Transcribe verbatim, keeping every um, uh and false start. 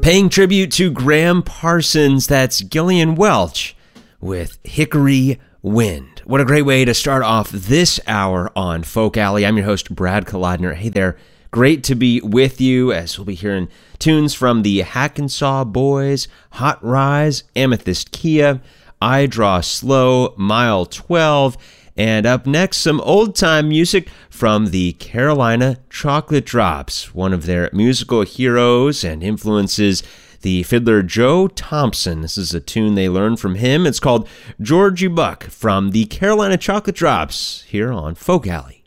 Paying tribute to Graham Parsons, that's Gillian Welch with Hickory Wind. What a great way to start off this hour on Folk Alley. I'm your host, Brad Kolodner. Hey there, great to be with you as we'll be hearing tunes from the Hackensaw Boys, Hot Rise, Amethyst Kia, I Draw Slow, Mile twelve, and up next, some old-time music from the Carolina Chocolate Drops, one of their musical heroes and influences, the fiddler Joe Thompson. This is a tune they learned from him. It's called Georgie Buck from the Carolina Chocolate Drops here on Folk Alley.